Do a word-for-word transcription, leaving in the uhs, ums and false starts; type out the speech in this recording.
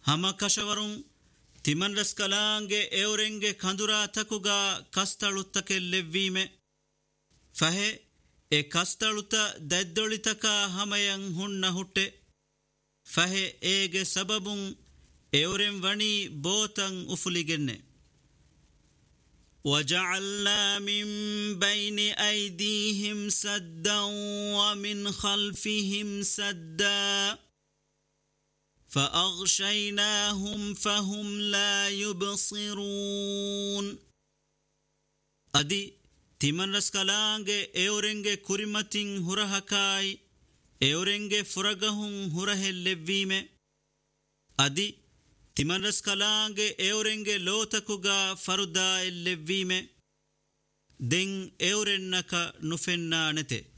hama kashawarun timan raskalange eurenge kandura takuga kastaluttake levvime fahe e kastaluta daddolitaka hamayan hunna hutte fahe ege sababun euren vani botan ufuligenne وجعلنا من بين أيديهم سدا ومن خلفهم سدا فأغشيناهم فهم لا يبصرون أدي تمن رسكالانج اورنج كريمتين هرهكاي اورنج فرغهم هره اللبيم أدي تمن رسكالانج اورنج لوتكوغا فردا اللبيم دين اورنك نفنا نته